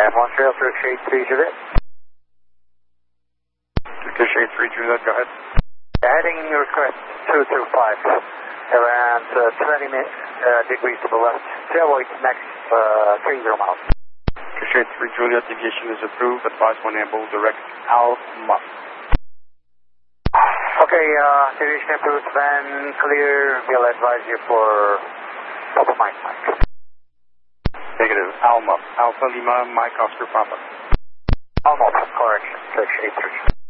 F1 Trail through Shade 3 Juliet. To Shade 3 Juliet, go ahead. Heading request 225. Around 20 degrees to the left. Tailway next 30 miles. To Shade 3 Juliet, deviation is approved. Advise when able, direct Alma. Okay, deviation approved, van clear. We'll advise you for Papa Mike. Negative. Alma. Alpha Lima, Mike Oscar Papa. Alma, correction. Shade 3.